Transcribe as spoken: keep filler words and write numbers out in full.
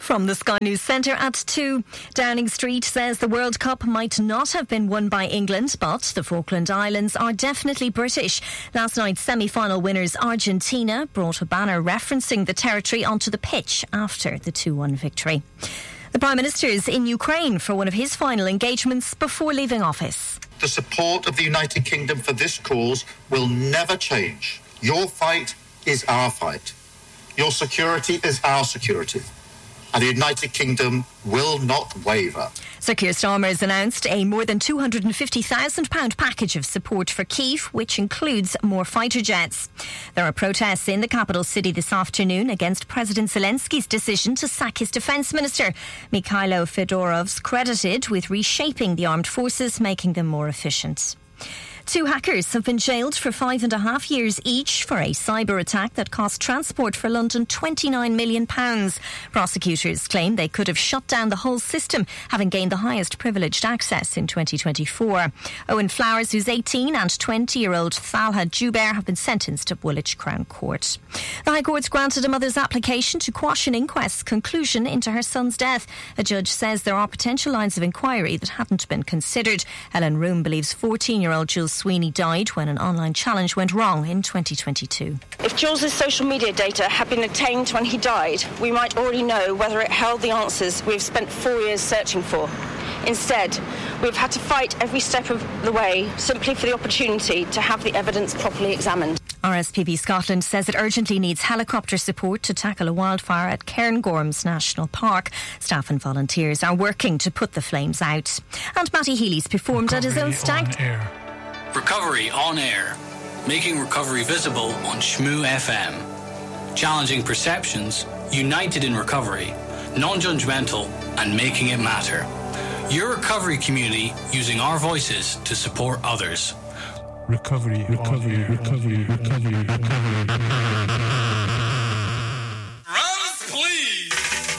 From the Sky News Centre at two, Downing Street says the World Cup might not have been won by England, but the Falkland Islands are definitely British. Last night's semi-final winners Argentina brought a banner referencing the territory onto the pitch after the two one victory. The Prime Minister is in Ukraine for one of his final engagements before leaving office. The support of the United Kingdom for this cause will never change. Your fight is our fight. Your security is our security. And the United Kingdom will not waver. Sir Keir Starmer has announced a more than two hundred fifty thousand pounds package of support for Kyiv, which includes more fighter jets. There are protests in the capital city this afternoon against President Zelensky's decision to sack his defence minister. Mikhailo Fedorov's credited with reshaping the armed forces, making them more efficient. Two hackers have been jailed for five and a half years each for a cyber attack that cost Transport for London twenty-nine million pounds. Prosecutors claim they could have shut down the whole system, having gained the highest privileged access in twenty twenty-four. Owen Flowers, who's eighteen, and twenty-year-old Thalha Jubair have been sentenced at Woolwich Crown Court. The High Court's granted a mother's application to quash an inquest's conclusion into her son's death. A judge says there are potential lines of inquiry that hadn't been considered. Ellen Room believes fourteen-year-old Jules Sweeney died when an online challenge went wrong in twenty twenty-two. If Jules' social media data had been obtained when he died, we might already know whether it held the answers we've spent four years searching for. Instead, we've had to fight every step of the way simply for the opportunity to have the evidence properly examined. R S P B Scotland says it urgently needs helicopter support to tackle a wildfire at Cairngorms National Park. Staff and volunteers are working to put the flames out. And Matty Healy's performed Recovery at his own stag. Recovery on air, making recovery visible on Shmoo F M. Challenging perceptions, united in recovery, non-judgmental and making it matter. Your recovery community using our voices to support others. Recovery, recovery, recovery, recovery, recovery.